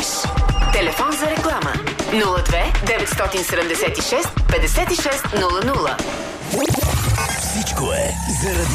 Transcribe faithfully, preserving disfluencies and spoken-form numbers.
избереш. Телефон за реклама нула две деветстотин седемдесет и шест петдесет и шест нула нула. Всичко е заради